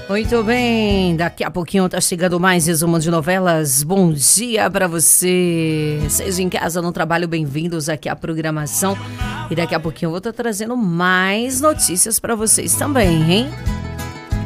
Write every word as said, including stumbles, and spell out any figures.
Muito bem, daqui a pouquinho tá chegando mais resumo de novelas. Bom dia pra você. Seja em casa, no trabalho, bem-vindos aqui à programação. E daqui a pouquinho eu vou estar trazendo mais notícias pra vocês também, hein?